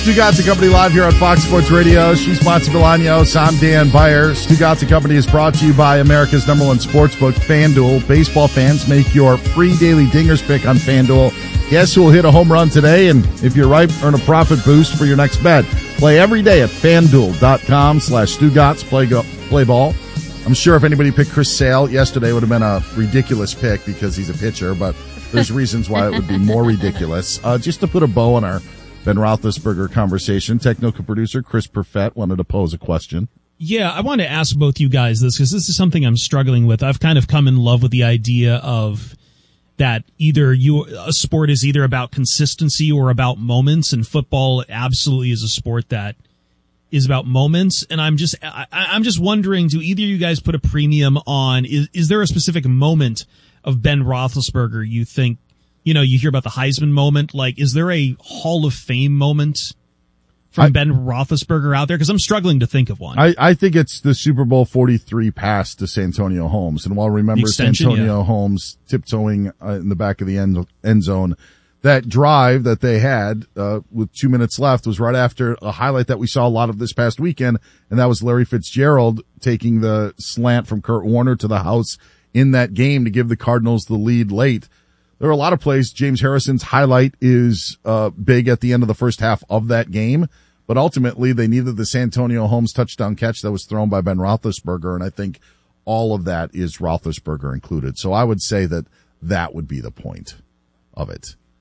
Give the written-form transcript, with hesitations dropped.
Stu Gatz & Company live here on Fox Sports Radio. She's Monty Bolaños. I'm Dan Beyer. Stu Gatz & Company is brought to you by America's #1 sportsbook, FanDuel. Baseball fans, make your free daily dingers pick on FanDuel. Guess who will hit a home run today? And if you're right, earn a profit boost for your next bet. Play every day at FanDuel.com/StuGatz. Play ball. I'm sure if anybody picked Chris Sale yesterday, it would have been a ridiculous pick because he's a pitcher, but there's reasons why it would be more ridiculous. Just to put a bow on our Ben Roethlisberger conversation, technical producer Chris Perfett wanted to pose a question. Yeah, I want to ask both you guys this because this is something I'm struggling with. I've kind of come in love with the idea of that a sport is either about consistency or about moments, and football absolutely is a sport that is about moments. And I'm just wondering, do either of you guys put a premium on, is there a specific moment of Ben Roethlisberger you think, you hear about the Heisman moment, like, is there a Hall of Fame moment from Ben Roethlisberger out there? Because I'm struggling to think of one. I think it's the Super Bowl 43 pass to Santonio Holmes. And while remember Santonio Holmes tiptoeing in the back of the end zone, that drive that they had with 2 minutes left was right after a highlight that we saw a lot of this past weekend, and that was Larry Fitzgerald taking the slant from Kurt Warner to the house in that game to give the Cardinals the lead late. There are a lot of plays. James Harrison's highlight is big at the end of the first half of that game, but ultimately they needed the Santonio Holmes touchdown catch that was thrown by Ben Roethlisberger, and I think all of that is Roethlisberger included. So I would say that would be the point of it.